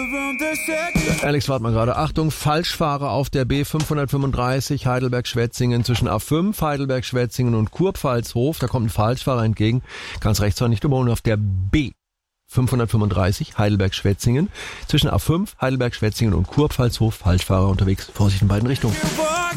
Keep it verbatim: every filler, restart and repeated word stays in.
Alex, warte mal gerade. Achtung, Falschfahrer auf der B fünfhundertfünfunddreißig Heidelberg-Schwetzingen zwischen A fünf Heidelberg-Schwetzingen und Kurpfalzhof. Da kommt ein Falschfahrer entgegen. Ganz rechts war nicht überholen auf der B fünfhundertfünfunddreißig Heidelberg-Schwetzingen zwischen A fünf Heidelberg-Schwetzingen und Kurpfalzhof. Falschfahrer unterwegs. Vorsicht in beiden Richtungen.